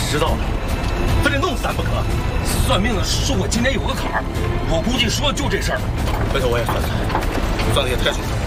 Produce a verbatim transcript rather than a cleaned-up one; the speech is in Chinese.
知道了，非得弄死咱不可。算命的说我今年有个坎儿，我估计说就这事儿。回头我也算算，算的也太准了。